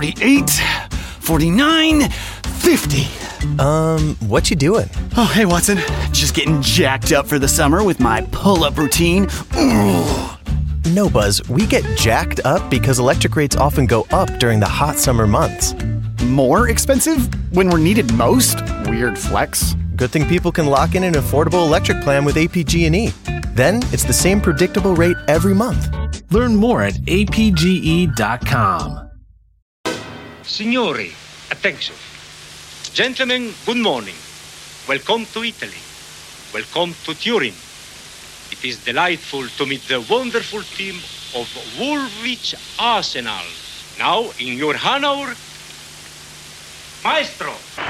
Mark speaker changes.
Speaker 1: 48, 49, 50.
Speaker 2: What you doing?
Speaker 1: Oh, hey, Watson. Just getting jacked up for the summer with my pull-up routine. Ooh.
Speaker 2: No, Buzz, we get jacked up because electric rates often go up during the hot summer months.
Speaker 1: More expensive when we're needed most? Weird flex.
Speaker 2: Good thing people can lock in an affordable electric plan with APG&E. Then it's the same predictable rate every month.
Speaker 3: Learn more at apge.com.
Speaker 4: Signori, attention. Gentlemen, good morning. Welcome to Italy. Welcome to Turin. It is delightful to meet the wonderful team of Woolwich Arsenal. Now, in your honor, Maestro.